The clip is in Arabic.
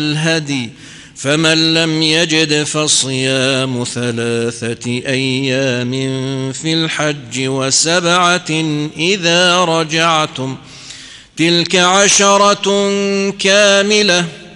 الهدي، فمن لم يجد فصيام 3 أيام في الحج و7 إذا رجعتم، تلك 10 كاملة.